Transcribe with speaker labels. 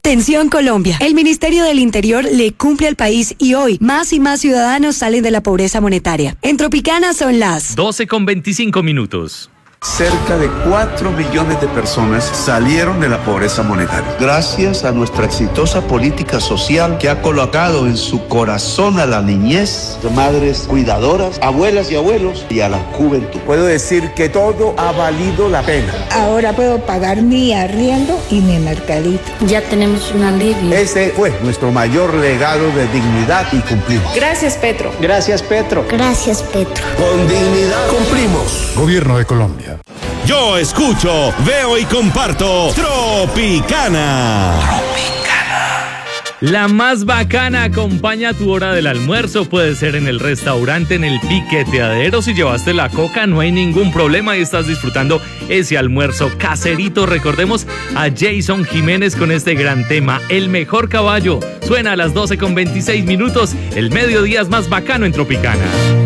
Speaker 1: Atención Colombia, el Ministerio del Interior le cumple al país y hoy más y más ciudadanos salen de la pobreza monetaria. En Tropicana son las
Speaker 2: 12:25.
Speaker 3: Cerca de 4 millones de personas salieron de la pobreza monetaria. Gracias a nuestra exitosa política social que ha colocado en su corazón a la niñez, de madres cuidadoras, abuelas y abuelos y a la juventud. Puedo decir que todo ha valido la pena.
Speaker 4: Ahora puedo pagar mi arriendo y mi mercadito.
Speaker 5: Ya tenemos un alivio.
Speaker 3: Ese fue nuestro mayor legado de dignidad y cumplimos.
Speaker 6: Gracias, Petro.
Speaker 7: Gracias, Petro.
Speaker 5: Gracias, Petro.
Speaker 3: Con dignidad cumplimos.
Speaker 8: Gobierno de Colombia.
Speaker 9: Yo escucho, veo y comparto Tropicana.
Speaker 2: La más bacana acompaña tu hora del almuerzo. Puede ser en el restaurante, en el piqueteadero. Si llevaste la coca, no hay ningún problema y estás disfrutando ese almuerzo caserito. Recordemos a Jason Jiménez con este gran tema, El Mejor Caballo. Suena a las 12:26. El mediodía es más bacano en Tropicana.